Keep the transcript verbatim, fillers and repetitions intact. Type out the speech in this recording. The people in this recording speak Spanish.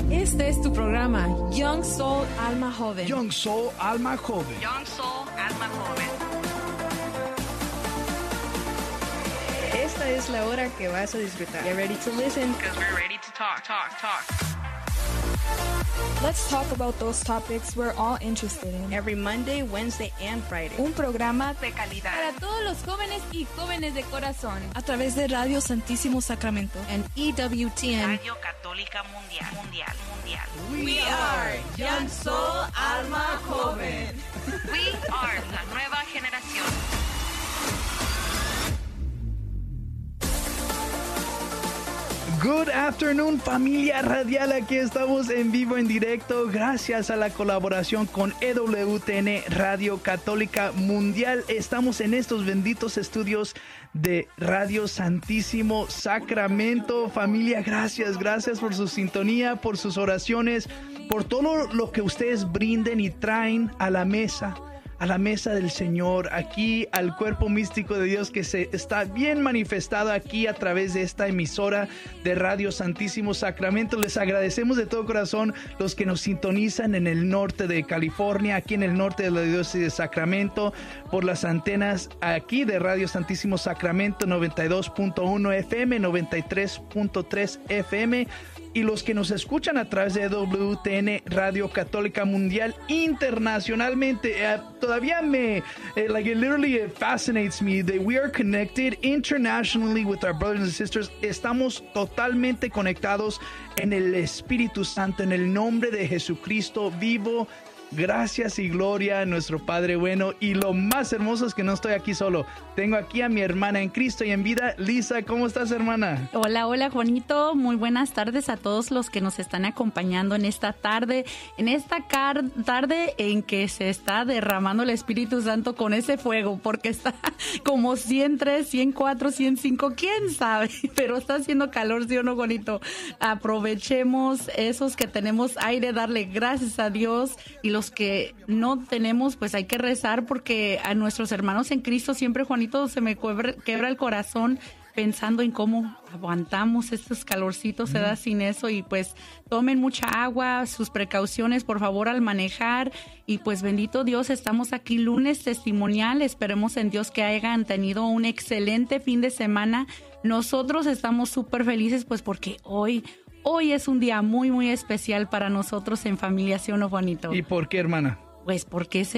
Este es tu programa, Young Soul Alma Joven. Young Soul Alma Joven. Young Soul Alma Joven. Esta es la hora que vas a disfrutar. Get ready to listen. Because we're ready to talk, talk, talk. Let's talk about those topics we're all interested in. Every Monday, Wednesday, and Friday. Un programa De calidad. Para todos los jóvenes y jóvenes de corazón. a través de Radio Santísimo Sacramento And E W T N. Radio Católica Mundial, Mundial, Mundial. We are Young Soul Alma Joven. We are la nueva generación. Good afternoon, familia radial. Aquí estamos en vivo, en directo, gracias a la colaboración con E W T N Radio Católica Mundial. Estamos en estos benditos estudios de Radio Santísimo Sacramento. Familia, gracias, gracias por su sintonía, por sus oraciones, por todo lo que ustedes brinden y traen a la mesa. A la mesa del Señor, aquí al cuerpo místico de Dios que se está bien manifestado aquí a través de esta emisora de Radio Santísimo Sacramento. Les agradecemos de todo corazón los que nos sintonizan en el norte de California, aquí en el norte de la diócesis de Sacramento, por las antenas aquí de Radio Santísimo Sacramento noventa y dos punto uno F M, noventa y tres punto tres F M. Y los que nos escuchan a través de E W T N Radio Católica Mundial internacionalmente, uh, todavía me, uh, like it literally it fascinates me that we are connected internationally with our brothers and sisters. Estamos totalmente conectados en el Espíritu Santo, en el nombre de Jesucristo vivo. Gracias y gloria a nuestro Padre bueno. Y lo más hermoso es que no estoy aquí solo. Tengo aquí a mi hermana en Cristo y en vida, Lisa. ¿Cómo estás, hermana? Hola, hola, Juanito. Muy buenas tardes a todos los que nos están acompañando en esta tarde, en esta car- tarde en que se está derramando el Espíritu Santo con ese fuego, porque está como ciento tres, ciento cuatro, ciento cinco, quién sabe, pero está haciendo calor, ¿sí o no, Juanito? Aprovechemos esos que tenemos aire, darle gracias a Dios, y los que no tenemos, pues hay que rezar, porque a nuestros hermanos en Cristo siempre, Juanito, se me quebra, quebra el corazón pensando en cómo aguantamos estos calorcitos, se da sin eso. Y pues tomen mucha agua, sus precauciones por favor al manejar, y pues bendito Dios, estamos aquí lunes testimonial. Esperemos en Dios que hayan tenido un excelente fin de semana. Nosotros estamos súper felices pues porque hoy Hoy es un día muy, muy especial para nosotros en familia, ¿sí o no, Juanito? ¿Y por qué, hermana? Pues porque es